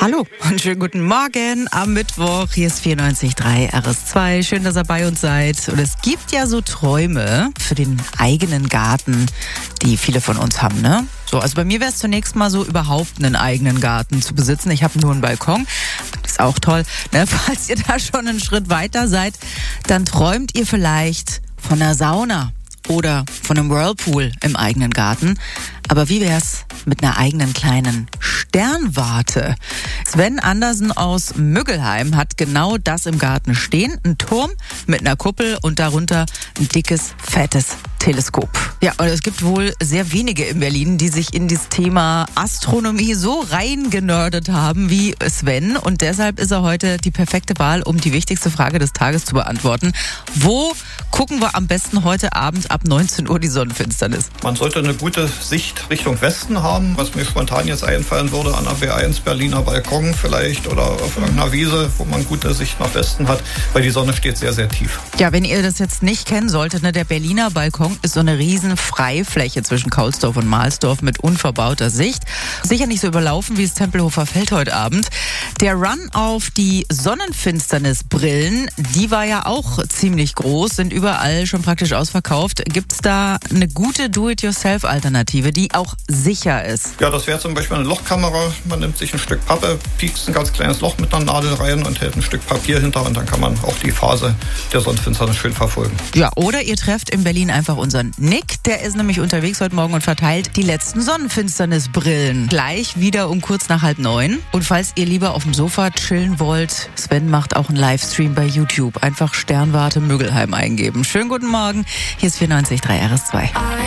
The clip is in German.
Hallo und schönen guten Morgen am Mittwoch. Hier ist 94.3 RS2. Schön, dass ihr bei uns seid. Und es gibt ja so Träume für den eigenen Garten, die viele von uns haben, ne? So, also bei mir wäre es zunächst mal so, überhaupt einen eigenen Garten zu besitzen. Ich habe nur einen Balkon. Das ist auch toll, ne? Falls ihr da schon einen Schritt weiter seid, dann träumt ihr vielleicht von einer Sauna oder von einem Whirlpool im eigenen Garten. Aber wie wär's mit einer eigenen kleinen Sternwarte? Sven Andersen aus Müggelheim hat genau das im Garten stehen. Ein Turm mit einer Kuppel und darunter ein dickes, fettes Teleskop. Ja, und es gibt wohl sehr wenige in Berlin, die sich in das Thema Astronomie so reingenördet haben wie Sven. Und deshalb ist er heute die perfekte Wahl, um die wichtigste Frage des Tages zu beantworten. Wo gucken wir am besten heute Abend ab 19 Uhr die Sonnenfinsternis? Man sollte eine gute Sicht Richtung Westen haben, was mir spontan jetzt einfallen würde, an der B1 Berliner Balkon vielleicht oder auf irgendeiner Wiese, wo man gute Sicht nach Westen hat, weil die Sonne steht sehr, sehr tief. Ja, wenn ihr das jetzt nicht kennen solltet, ne, der Berliner Balkon ist so eine riesen Freifläche zwischen Kaulsdorf und Mahlsdorf mit unverbauter Sicht. Sicher nicht so überlaufen wie das Tempelhofer Feld heute Abend. Der Run auf die Sonnenfinsternisbrillen, die war ja auch ziemlich groß, sind überall schon praktisch ausverkauft. Gibt's da eine gute Do-it-yourself-Alternative, die auch sicher ist? Ja, das wäre zum Beispiel eine Lochkamera. Man nimmt sich ein Stück Pappe, piekst ein ganz kleines Loch mit einer Nadel rein und hält ein Stück Papier hinter und dann kann man auch die Phase der Sonnenfinsternis schön verfolgen. Ja, oder ihr trefft in Berlin einfach unseren Nick. Der ist nämlich unterwegs heute Morgen und verteilt die letzten Sonnenfinsternisbrillen. Gleich wieder um kurz nach 8:30. Und falls ihr lieber auf dem Sofa chillen wollt, Sven macht auch einen Livestream bei YouTube. Einfach Sternwarte Müggelheim eingeben. Schönen guten Morgen. Hier ist 94.3 RS2.